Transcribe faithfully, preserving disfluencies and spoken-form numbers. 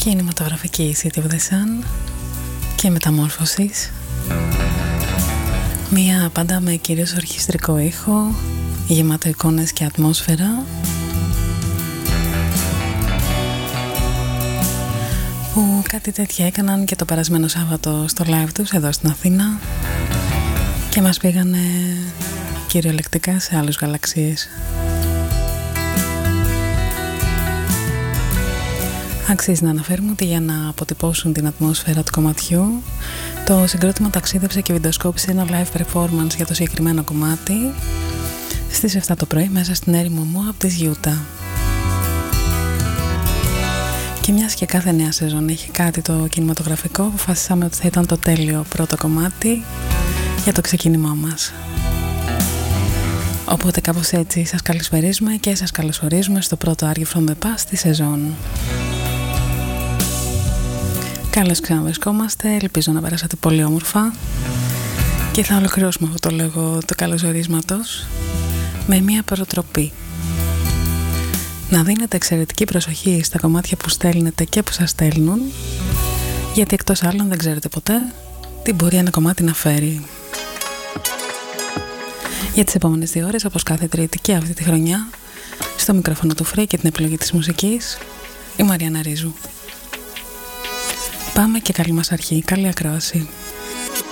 Κινηματογραφική City of the Sun και Μεταμόρφωσης. Μία πάντα με κυρίως ορχιστρικό ήχο, γεμάτο εικόνες και ατμόσφαιρα, που κάτι τέτοια έκαναν και το περασμένο Σάββατο στο live τους εδώ στην Αθήνα και μας πήγανε κυριολεκτικά σε άλλους γαλαξίες. Αξίζει να αναφέρουμε ότι για να αποτυπώσουν την ατμόσφαιρα του κομματιού, το συγκρότημα ταξίδεψε και βιντεοσκόπησε ένα live performance για το συγκεκριμένο κομμάτι στις επτά το πρωί μέσα στην έρημο Μόαπ της Γιούτα. Και μιας και κάθε νέα σεζόν έχει κάτι το κινηματογραφικό, αποφασίσαμε ότι θα ήταν το τέλειο πρώτο κομμάτι για το ξεκίνημά μας. Οπότε κάπως έτσι σας καλησπερίζουμε και σας καλωσορίζουμε στο πρώτο Are You From The Past τη σεζόν. Καλώς ξαναβρισκόμαστε, ελπίζω να περάσατε πολύ όμορφα και θα ολοκληρώσουμε αυτό το λόγο του καλωσορίσματος με μια προτροπή. Να δίνετε εξαιρετική προσοχή στα κομμάτια που στέλνετε και που σας στέλνουν, γιατί εκτός άλλων δεν ξέρετε ποτέ τι μπορεί ένα κομμάτι να φέρει. Για τις επόμενες δύο ώρες, όπως κάθε Τρίτη και αυτή τη χρονιά, στο μικρόφωνο του Free και την επιλογή της μουσικής, η Μαριάννα Ρίζου. Πάμε και καλή μας αρχή, καλή ακρόαση.